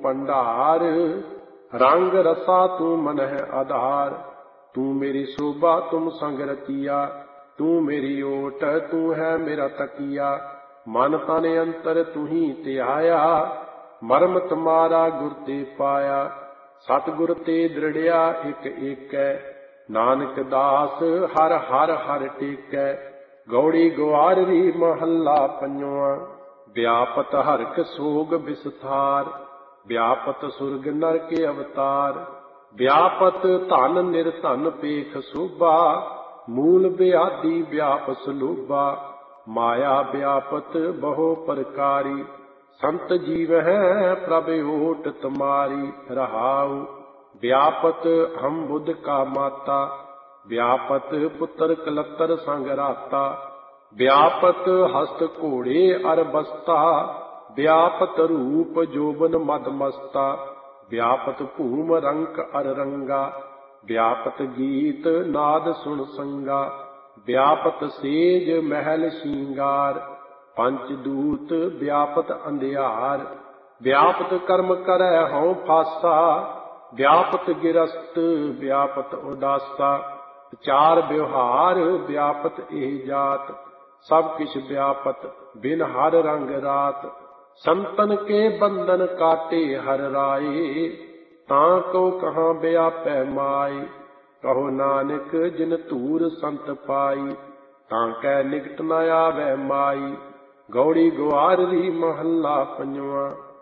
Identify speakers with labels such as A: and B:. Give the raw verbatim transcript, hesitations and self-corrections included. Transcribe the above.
A: भंडार। रंग रसा तू मन है आधार। तू मेरी शोभा तुम संग रतिया। तू मेरी ओट तू है मेरा तकिया। मन तन अंतर तू ही त्याया। मरम तुम्हारा गुर ते पाया। सतगुर ते दृढ़िया एक एक। नानक दास हर हर हर टेकै। गौड़ी ग्वाररी महला पंजवा। व्यापत हरक सोग विस्तार। व्यापत सुरग नरक अवतार। व्यापत धन निर्धन पेख शोभा। मूल ब्याधि व्याप सलोभा। माया व्यापत बहु प्रकारी। संत जीव है प्रभ ओट तुम्हारी। रहाउ व्यापत हम बुध का माता। व्यापत पुत्र कलतर संग राता। व्यापत हस्त घोड़े अर बस्ता। व्यापत रूप जोबन मद मस्ता। व्यापत भूम रंक अर रंगा। व्यापत गीत नाद सुन संगा। व्यापत सेज महल श्रृंगार। पंचदूत व्यापत अंधियार। व्यापत कर्म करै हਉ फासा। व्यापत गिरस्त व्यापत उदासा। चार व्यवहार व्यापत एह जात। सब किछ व्यापत बिन हर रंग रात। संतन के बंधन काटे हर राए। ताको कहाँ व्यापै माय। कहो नानक जिन धूर संत पाई। ताकै निकट न आवै माई। गौड़ी ग्वाररी महला पंजवा।